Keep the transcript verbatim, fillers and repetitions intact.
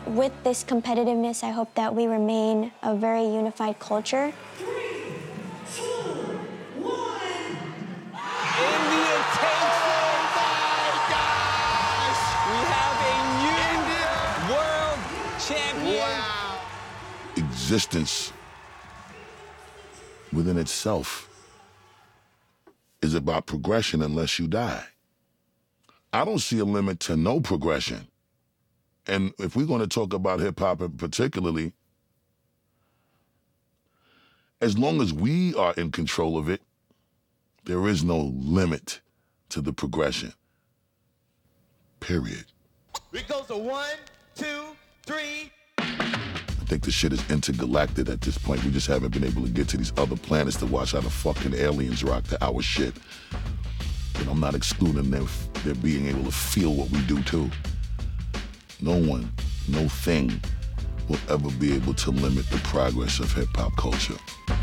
with this competitiveness, I hope that we remain a very unified culture. Three, two, one. India takes it! Oh my gosh! We have a new world champion. Wow. Existence within itself is about progression unless you die. I don't see a limit to no progression. And if we're going to talk about hip-hop particularly, as long as we are in control of it, there is no limit to the progression. Period. It goes to one, two, three. I think the shit is intergalactic at this point. We just haven't been able to get to these other planets to watch how the fucking aliens rock to our shit. But I'm not excluding their, their being able to feel what we do too. No one, no thing will ever be able to limit the progress of hip-hop culture.